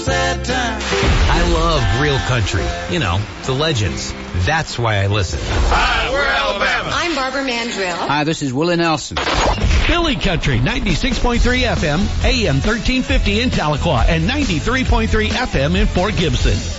sad time. I love real country. You know, the legends. That's why I listen. Hi, we're Alabama. I'm Barbara Mandrill. Hi, this is Willie Nelson. Philly Country, 96.3 FM, AM 1350 in Tahlequah, and 93.3 FM in Fort Gibson.